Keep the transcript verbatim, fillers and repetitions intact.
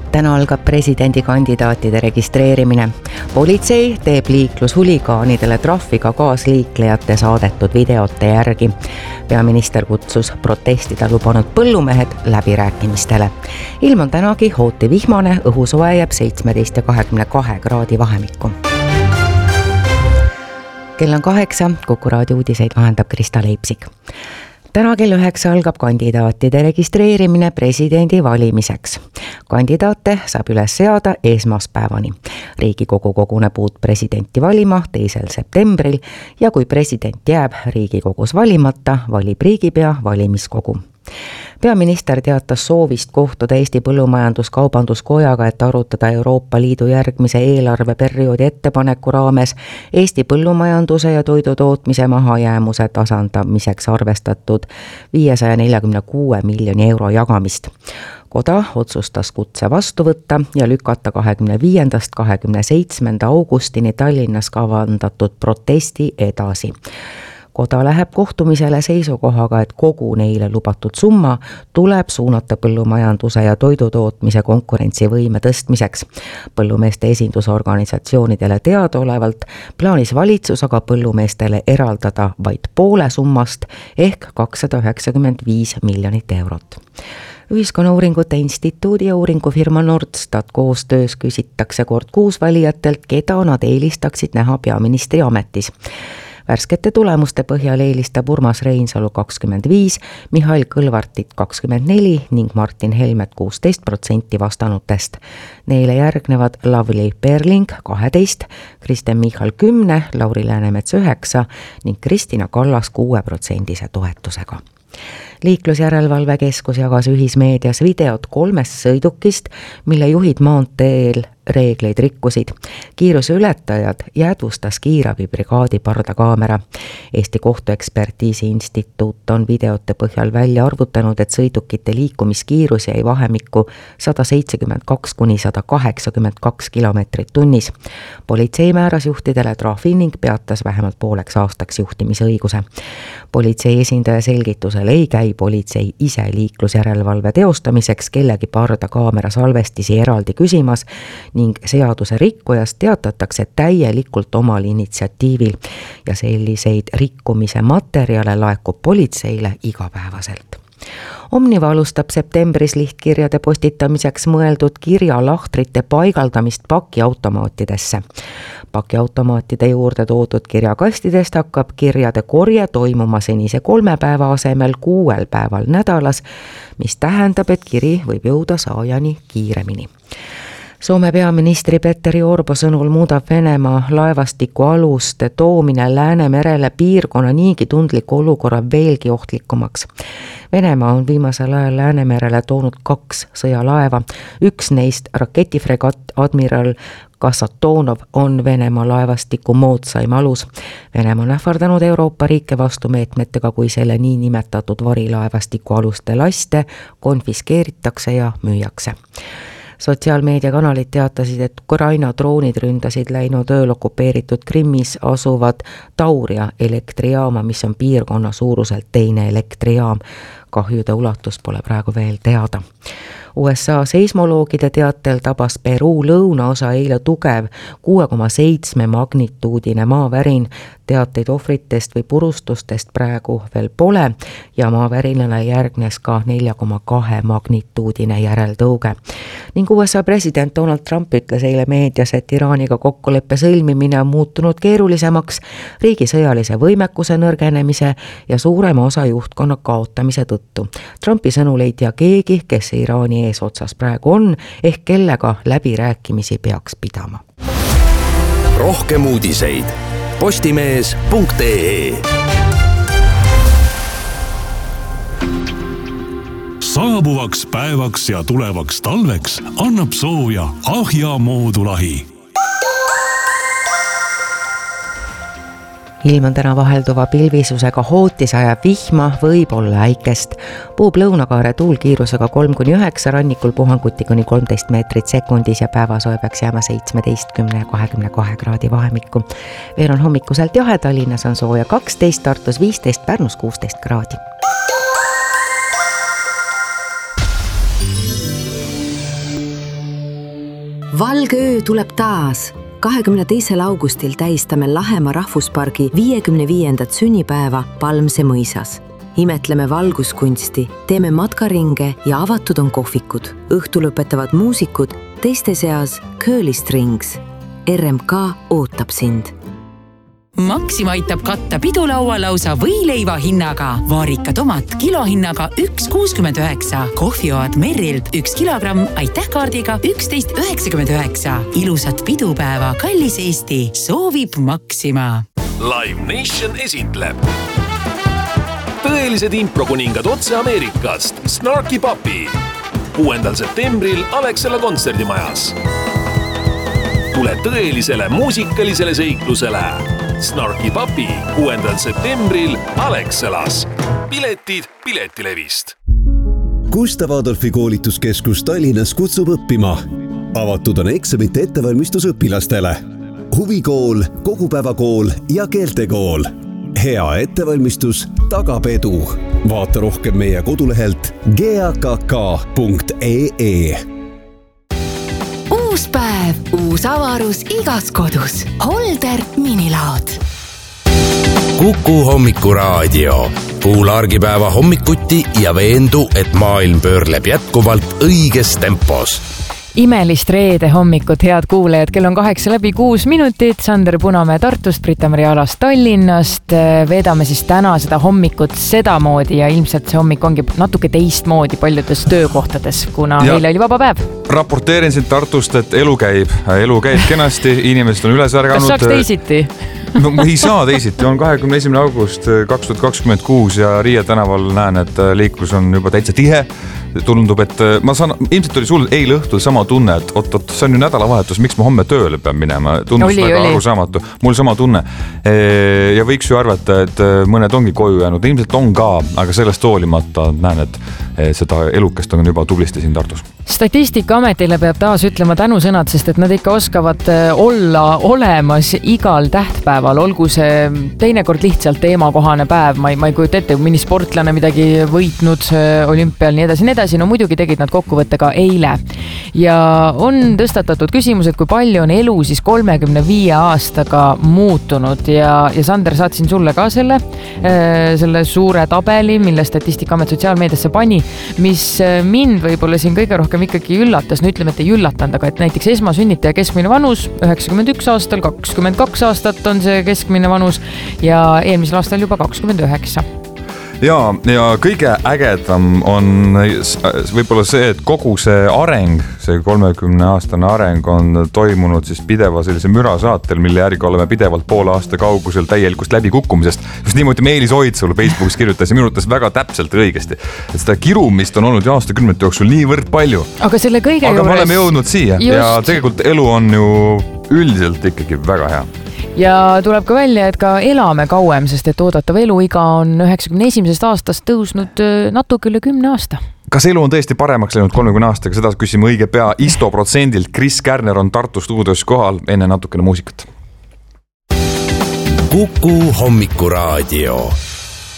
Täna algab presidendikandidaatide registreerimine. Politsei teeb liiklushuligaanidele trahviga kaasliiklejate saadetud videote järgi. Peaminister kutsus protestida lubanud põllumehed läbirääkimistele. Ilm on tänagi hooti vihmane, õhusoe jääb seitsmeteist ja kahekümne kahe kraadi vahemikku. Kell on kaheksa, Kuku raadio uudiseid vahendab Krista Leipsik. Täna kell üheksa algab kandidaatide registreerimine presidendi valimiseks. Kandidaate saab üles seada esmaspäevani. Riigikogu koguneb uut presidenti valima teisel septembril ja kui president jääb Riigikogus valimata, valib riigipea valimiskogu. Peaminister teatas soovist kohtuda Eesti Põllumajandus-Kaubanduskojaga, et arutada Euroopa Liidu järgmise eelarveperioodi ettepaneku raames Eesti põllumajanduse ja toidutootmise mahajäämuse tasandamiseks arvestatud viiesaja neljakümne kuue miljoni euro jagamist. Koda otsustas kutse vastu võtta ja lükata kahekümne viiendast kahekümne seitsmenda augustini Tallinnas kavandatud protesti edasi. Koda läheb kohtumisele seisukohaga, et kogu neile lubatud summa tuleb suunata põllumajanduse ja toidutootmise konkurentsivõime tõstmiseks. Põllumeeste esindusorganisatsioonidele teadaolevalt plaanis valitsus aga põllumeestele eraldada vaid poole summast ehk kakssada üheksakümmend viis miljonit eurot. Ühiskonnauuringute instituudi ja uuringufirma Nordstat koostöös küsitakse kord kuus valijatelt, keda nad eelistaksid näha peaministri ametis. Värskete tulemuste põhjal eelistab Urmas Reinsalu kakskümmend viis, Mihhail Kõlvartit kakskümmend neli ning Martin Helmet kuusteist protsenti vastanutest. Neile järgnevad Lavly Perling kaheksateist, Kristen Michal kümme, Lauri Läänemets üheksa ning Kristina Kallas kuue protsendise toetusega. Liiklusjärelevalvekeskus jagas ühismeedias videot kolmest sõidukist, mille juhid maanteel reegleid rikkusid. Kiiruse ületajad jäädvustas kiirabibrigaadi pardakaamera. Eesti kohtuekspertiisi instituut on videote põhjal välja arvutanud, et sõidukite liikumiskiirus jäi vahemikku sada seitsekümmend kaks kuni sada kaheksakümmend kaks kilomeetrit tunnis. Politsei määras juhtidele trahvi ning peatas vähemalt pooleks aastaks juhtimisõiguse. Politsei esindaja selgitusel ei käi politsei ise liiklusjärelevalve teostamiseks kellegi pardakaamera salvestisi eraldi küsimas ning seaduse rikkujast teatatakse täielikult omal initsiatiivil ja selliseid rikkumise materjale laekub politseile igapäevaselt. Omniva alustab septembris lihtkirjade postitamiseks mõeldud kirjalahtrite paigaldamist pakiautomaatidesse. Pakiautomaatide juurde toodud kirjakastidest hakkab kirjade korje toimuma senise kolme päeva asemel kuuel päeval nädalas, mis tähendab, et kiri võib jõuda saajani kiiremini. Soome peaministri Petteri Orpo sõnul muudab Venemaa laevastiku aluste toomine Läänemerele piirkonna niigi tundliku olukorra veelgi ohtlikumaks. Venemaa on viimasel ajal Läänemerele toonud kaks sõjalaeva. Üks neist, raketifregatt Admiral Kasatonov, on Venemaa laevastiku moodsaim alus. Venemaa on ähvardanud Euroopa riike vastumeetmetega, kui selle nii nimetatud varilaevastiku aluste laste konfiskeeritakse ja müüakse. Sotsiaalmeediakanalid teatasid, et Ukraina droonid ründasid läinud ööl okupeeritud Krimmis asuvad Tauria elektrijaama, mis on piirkonna suuruselt teine elektrijaam. Kahjude ulatus pole praegu veel teada. U S A seismoloogide teatel tabas Peruu lõunaosa eile tugev kuue koma seitsme magnituudine maavärin. Teateid ohvritest või purustustest praegu veel pole ja maavärinale järgnes ka nelja koma kahe magnituudine järeltõuge. Ning U S A president Donald Trump ütles eile meedias, et Iraaniga kokkuleppe sõlmimine on muutunud keerulisemaks riigi sõjalise võimekuse nõrgenemise ja suurema osa juhtkonna kaotamise tõttu. Trumpi sõnul ei tea keegi, kes Iraani ees otsas praegu on, ehk kellega läbirääkimisi peaks pidama. Rohkem uudiseid postimees punkt ee. Saabuvaks päevaks ja tulevaks talveks annab sooja Ahja moodulahi. Ilm on täna vahelduva pilvisusega, hooti sajab vihma, võib olla äikest. Puub lõunakaare tuulkiirusega kolm kuni üheksa, rannikul puhanguti kuni kolmteist meetrit sekundis ja päevasoe peaks jääma seitsmeteistkümne ja kahekümne kahe kraadi vahemikku. Veel on hommikuselt jahe, Tallinnas on sooja kaksteist, Tartus viisteist, Pärnus kuusteist kraadi. Valge öö tuleb taas. kahekümne teisel augustil tähistame Lahemaa rahvuspargi viiekümne viiendat sünnipäeva Palmse mõisas. Imetleme valguskunsti, teeme matkaringe ja avatud on kohvikud. Õhtul õpetavad muusikud, teiste seas Curly Strings. R M K ootab sind. Maxima aitab katta pidulaua lausa võileiva hinnaga. Vaarika tomat kilohinnaga üks kuuskümmend üheksa. Kohvioad Merrilt üks kilogramm aitäh kaardiga üksteist üheksakümmend üheksa. Ilusat pidupäeva, kallis Eesti, soovib Maxima. Live Nation esitleb tõelised improkuningad otse Ameerikast. Snarky Puppy. kuuendal septembril Alexela kontserdimajas. Tule tõelisele muusikalisele seiklusele. Snarky Puppy kuuendal septembril Alexelas. Piletid Piletilevist. Gustav Adolfi koolituskeskus Tallinnas kutsub õppima. Avatud on eksamite ettevalmistus õpilastele. Huvikool, kogupäevakool ja keeltekool. Hea ettevalmistus tagab edu. Vaata rohkem meie kodulehelt g a k k punkt e e. Uus päev, uus avarus igas kodus. Holder minilaod. Kuku hommikuraadio. Kuula argipäeva hommikuti ja veendu, et maailm pöörleb jätkuvalt õiges tempos. Imelist reede hommikut, head kuulajad, kell on kaheksa läbi kuus minutit, Sander Punamäe Tartust, Brita-Mari Alast Tallinnast. Veedame siis täna seda hommikut sedamoodi ja ilmselt see hommik ongi natuke teistmoodi paljudes töökohtades, kuna ja eile oli vaba päev. Raporteerin siin Tartust, et elu käib, elu käib kenasti, inimesed on üles ärganud. Kas saaks teisiti? No, ei saa teisiti, on kahekümne esimene august kaks tuhat kakskümmend kuus ja Riia tänaval näen, et liiklus on juba täitsa tihe. Tundub, et ma saan, ilmselt oli sul eile õhtul sama tunne, et oot, oot, see on ju nädalavahetus, miks ma homme tööle pean minema, tundus oli, väga oli. Arusaamatu, mul sama tunne ja võiks ju arvata, et mõned ongi koju jäänud, ilmselt on ka, aga sellest hoolimata näen, et seda elukest on juba tublisti siin Tartus. Statistikaametile peab taas ütlema tänusõnad, sest et nad ikka oskavad olla olemas igal tähtpäeval, olgu see teinekord lihtsalt teemakohane päev, ma ei, ma ei kujuta ette, mõni sportlane midagi võitnud olümpial, nii edasi, nii edasi, no muidugi tegid nad kokkuvõttega eile. Ja on tõstatatud küsimus, et kui palju on elu siis kolmekümne viie aastaga muutunud ja, ja Sander, saatsin sulle ka selle, selle suure tabeli, mille Statistikaamet sotsiaalmeediasse pani, mis mind võib-olla siin kõige rohkem ikkagi üllatas, no ütleme, et ei üllatanud, aga et näiteks esmasünnitaja keskmine vanus üheksakümmend üks aastal, kakskümmend kaks aastat on see keskmine vanus ja eelmisel aastal juba kakskümmend üheksa. Ja, ja kõige ägedam on võib-olla see, et kogu see areng, see kolmekümne aastane areng on toimunud siis pideva sellise mürasaatel, mille järgi oleme pidevalt poole aasta kaugusel täielikust läbikukkumisest. Just niimoodi Meelis Oidsalu Facebookis kirjutas ja minutas väga täpselt õigesti. Et seda kirumist on olnud aastakümnete jooksul niivõrd palju. Aga selle kõige aga juures... me oleme jõudnud siia just. Ja tegelikult elu on ju üldiselt ikkagi väga hea. Ja tuleb ka välja, et ka elame kauem, sest et oodatav eluiga on üheksakümne esimesest aastast tõusnud natuke üle kümne aasta. Kas elu on tõesti paremaks läinud kolmekümne aastaga? Seda küsime õige pea Isto protsendilt. Kris Kärner on Tartu stuudios kohal enne natukene muusikat. Kuku hommikuraadio.